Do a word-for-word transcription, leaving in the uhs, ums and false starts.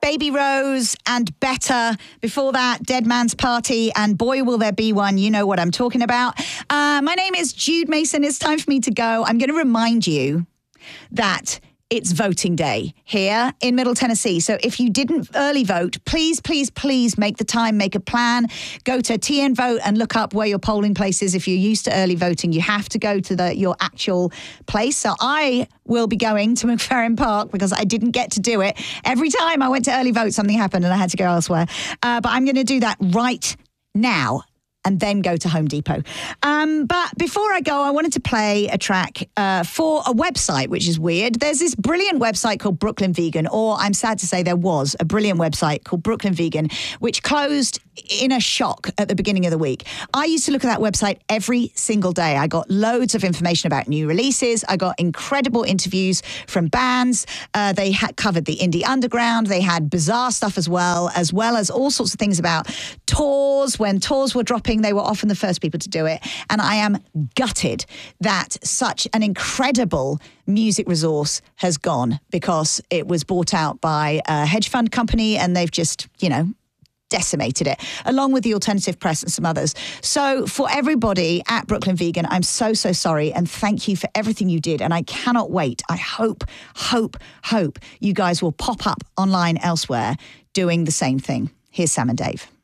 Baby Rose and Better. Before that, Dead Man's Party and Boy Will There Be One. You know what I'm talking about. Uh, my name is Jude Mason. It's time for me to go. I'm going to remind you that it's voting day here in Middle Tennessee. So if you didn't early vote, please, please, please make the time, make a plan. Go to T N Vote and look up where your polling place is. If you're used to early voting, you have to go to the your actual place. So I will be going to McFerrin Park because I didn't get to do it. Every time I went to early vote, something happened and I had to go elsewhere. Uh, but I'm going to do that right now and then go to Home Depot. Um, but before I go, I wanted to play a track uh, for a website, which is weird. There's this brilliant website called Brooklyn Vegan, or I'm sad to say there was a brilliant website called Brooklyn Vegan, which closed in a shock at the beginning of the week. I used to look at that website every single day. I got loads of information about new releases. I got incredible interviews from bands. Uh, they had covered the indie underground. They had bizarre stuff as well, as well as all sorts of things about tours. When tours were dropping, they were often the first people to do it. And I am gutted that such an incredible music resource has gone because it was bought out by a hedge fund company and they've just, you know, decimated it, along with the Alternative Press and some others. So for everybody at Brooklyn Vegan, I'm so, so sorry. And thank you for everything you did. And I cannot wait. I hope, hope, hope you guys will pop up online elsewhere doing the same thing. Here's Sam and Dave.